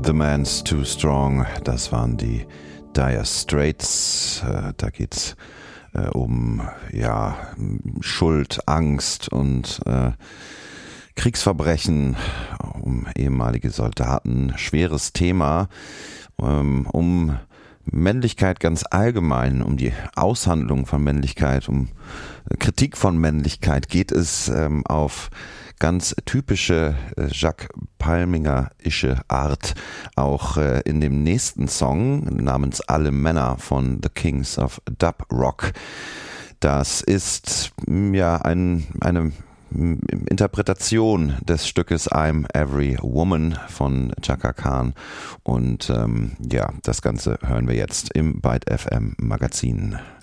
The Man's Too Strong, das waren die Dire Straits. Da geht's um Schuld, Angst und Kriegsverbrechen, um ehemalige Soldaten. Schweres Thema, um Männlichkeit ganz allgemein, um die Aushandlung von Männlichkeit, um Kritik von Männlichkeit geht es auf ganz typische Jacques Palminger-ische Art, auch in dem nächsten Song namens Alle Männer von The Kings of Dub Rock. Das ist eine Interpretation des Stückes I'm Every Woman von Chaka Khan und das Ganze hören wir jetzt im Byte FM Magazin.